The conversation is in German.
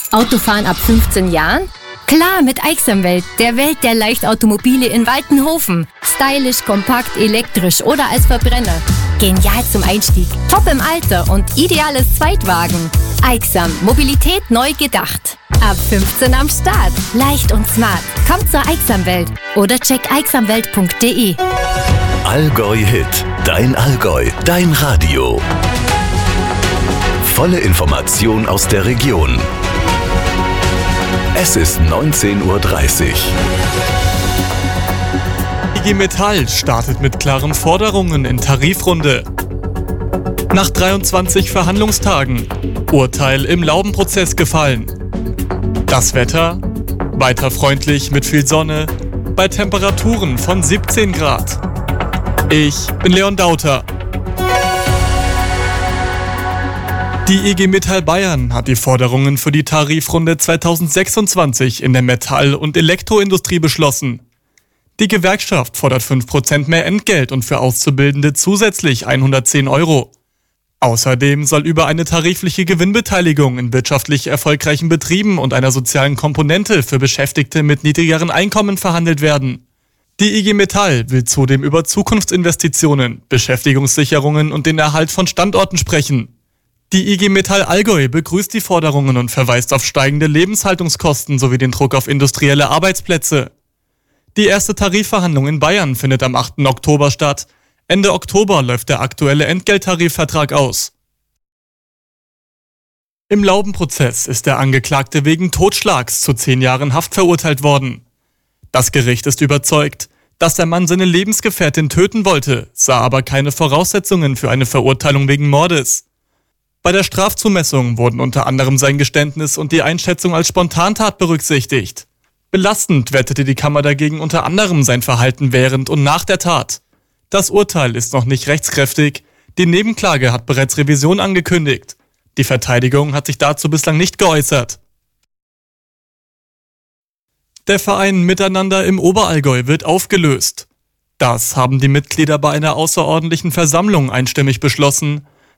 Autofahren ab 15 Jahren? Klar, mit Aixamwelt, der Welt der Leichtautomobile in Waltenhofen. Stylisch, kompakt, elektrisch oder als Verbrenner. Genial zum Einstieg, top im Alter und ideales Zweitwagen. Aixam, Mobilität neu gedacht. Ab 15 am Start. Leicht und smart. Kommt zur Aixamwelt oder check aixamwelt.de. Allgäu Hit. Dein Allgäu. Dein Radio. Volle Information aus der Region. Es ist 19:30 Uhr. IG Metall startet mit klaren Forderungen in Tarifrunde. Nach 23 Verhandlungstagen. Urteil im Laubenprozess gefallen. Das Wetter? Weiter freundlich mit viel Sonne. Bei Temperaturen von 17 Grad. Ich bin Leon Dauter. Die IG Metall Bayern hat die Forderungen für die Tarifrunde 2026 in der Metall- und Elektroindustrie beschlossen. Die Gewerkschaft fordert 5% mehr Entgelt und für Auszubildende zusätzlich 110 €. Außerdem soll über eine tarifliche Gewinnbeteiligung in wirtschaftlich erfolgreichen Betrieben und einer sozialen Komponente für Beschäftigte mit niedrigeren Einkommen verhandelt werden. Die IG Metall will zudem über Zukunftsinvestitionen, Beschäftigungssicherungen und den Erhalt von Standorten sprechen. Die IG Metall Allgäu begrüßt die Forderungen und verweist auf steigende Lebenshaltungskosten sowie den Druck auf industrielle Arbeitsplätze. Die erste Tarifverhandlung in Bayern findet am 8. Oktober statt. Ende Oktober läuft der aktuelle Entgelttarifvertrag aus. Im Laubenprozess ist der Angeklagte wegen Totschlags zu 10 Jahren Haft verurteilt worden. Das Gericht ist überzeugt, dass der Mann seine Lebensgefährtin töten wollte, sah aber keine Voraussetzungen für eine Verurteilung wegen Mordes. Bei der Strafzumessung wurden unter anderem sein Geständnis und die Einschätzung als Spontantat berücksichtigt. Belastend wertete die Kammer dagegen unter anderem sein Verhalten während und nach der Tat. Das Urteil ist noch nicht rechtskräftig. Die Nebenklage hat bereits Revision angekündigt. Die Verteidigung hat sich dazu bislang nicht geäußert. Der Verein Miteinander im Oberallgäu wird aufgelöst. Das haben die Mitglieder bei einer außerordentlichen Versammlung einstimmig beschlossen.